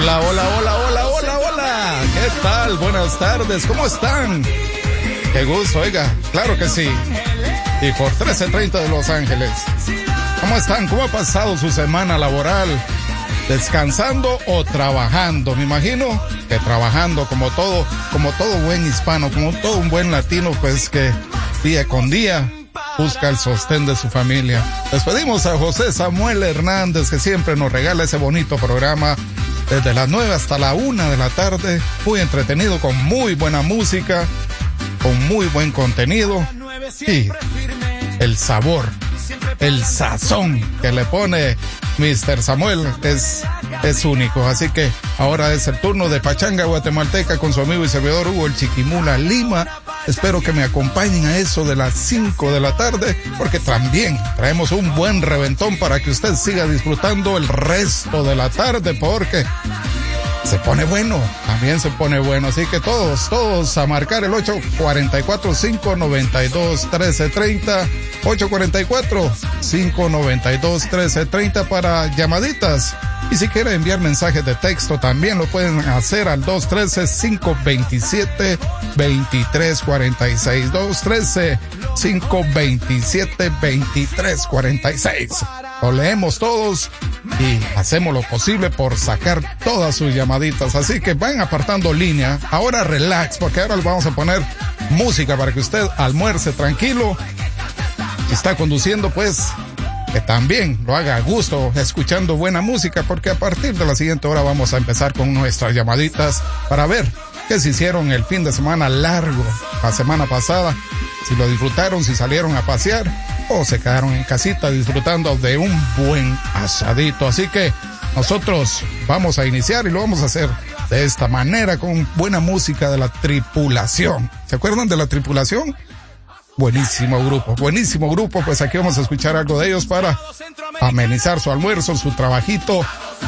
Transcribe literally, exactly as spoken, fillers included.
Hola, hola, hola, hola, hola, hola. ¿Qué tal? Buenas tardes, ¿cómo están? Qué gusto, oiga, claro que sí. Y por trece treinta de Los Ángeles. ¿Cómo están? ¿Cómo ha pasado su semana laboral? ¿Descansando o trabajando? Me imagino que trabajando, como todo, como todo buen hispano, como todo un buen latino, pues que día con día busca el sostén de su familia. Les pedimos a José Samuel Hernández, que siempre nos regala ese bonito programa desde las nueve hasta la una de la tarde, muy entretenido, con muy buena música, con muy buen contenido y el sabor, el sazón que le pone mister Samuel es, es único. Así que ahora es el turno de Pachanga Guatemalteca con su amigo y servidor Hugo el Chiquimula Lima. Espero que me acompañen a eso de las cinco de la tarde, porque también traemos un buen reventón para que usted siga disfrutando el resto de la tarde, porque se pone bueno, también se pone bueno. Así que todos, todos a marcar el ocho cuatro cuatro, cinco nueve dos, uno tres tres cero, ocho cuatro cuatro, cinco nueve dos, uno tres tres cero para llamaditas. Y si quiere enviar mensajes de texto, también lo pueden hacer al dos uno tres, cinco dos siete, dos tres cuatro seis, dos uno tres, cinco dos siete, dos tres cuatro seis. Lo leemos todos y hacemos lo posible por sacar todas sus llamaditas. Así que van apartando línea. Ahora relax, porque ahora les vamos a poner música para que usted almuerce tranquilo. Si está conduciendo, pues que también lo haga a gusto escuchando buena música, porque a partir de la siguiente hora vamos a empezar con nuestras llamaditas para ver qué se hicieron el fin de semana largo, la semana pasada, si lo disfrutaron, si salieron a pasear o se quedaron en casita disfrutando de un buen asadito. Así que nosotros vamos a iniciar y lo vamos a hacer de esta manera, con buena música de La Tripulación. ¿Se acuerdan de La Tripulación? Buenísimo grupo, buenísimo grupo. Pues aquí vamos a escuchar algo de ellos para amenizar su almuerzo, su trabajito.